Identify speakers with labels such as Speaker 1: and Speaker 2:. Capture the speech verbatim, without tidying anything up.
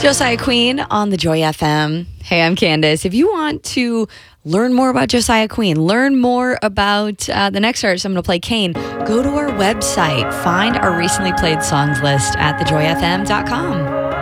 Speaker 1: Josiah Queen on the Joy F M. Hey, I'm Candace. If you want to learn more about Josiah Queen, learn more about uh, the next artist I'm going to play, Kane, go to our website. Find our recently played songs list at the joy f m dot com.